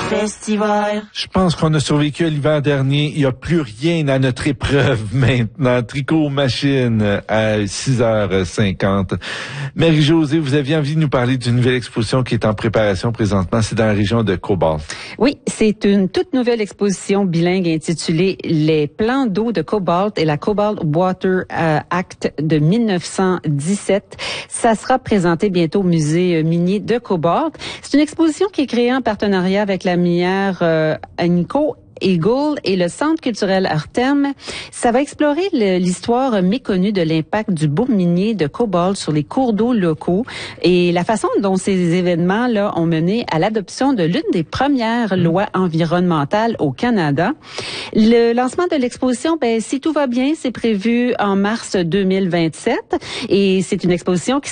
Festival. Je pense qu'on a survécu à l'hiver dernier. Il n'y a plus rien à notre épreuve maintenant. Tricot machine à 6h50. Marie-Josée, vous aviez envie de nous parler d'une nouvelle exposition qui est en préparation présentement. C'est dans la région de Cobalt. Oui, c'est une toute nouvelle exposition bilingue intitulée Les plans d'eau de Cobalt et la Cobalt Water Act de 1917. Ça sera présenté bientôt au musée minier de Cobalt. C'est une exposition qui est créée en partenariat avec la minière Agnico Eagle et le Centre culturel Artem. Ça va explorer l'histoire méconnue de l'impact du boom minier de cobalt sur les cours d'eau locaux et la façon dont ces événements-là ont mené à l'adoption de l'une des premières lois environnementales au Canada. Le lancement de l'exposition, si tout va bien, c'est prévu en mars 2027 et c'est une exposition qui